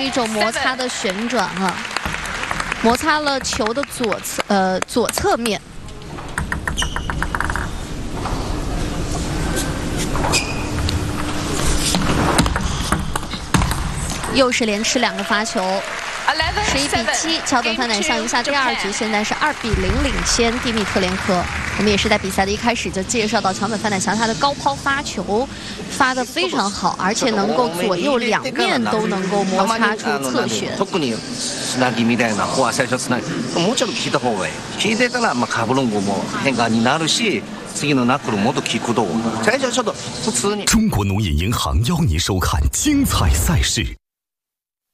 一种摩擦的旋转哈，摩擦了球的左侧面。 又是连吃2个发球，11比7，桥本范乃相赢下第2局，现在是2比0领先蒂米特连科。我们也是在比赛的一开始就介绍到桥本范乃相他的高抛发球发得非常好，而且能够左右两面都能够摩擦出侧旋。 特につなぎみたいなフォア最初つなぎ、もうちょっと効いた方がいい。効いてたらカーブロングも変化になるし。 次のナックルもっと効くと思う。最初ちょっと普通に。中国农业银行邀您收看精彩赛事。